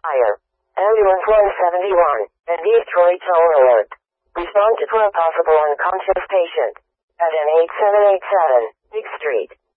Fire. Ambulance 171. And Detroit tone alert. Respond to a possible unconscious patient. At an 8787, Big Street.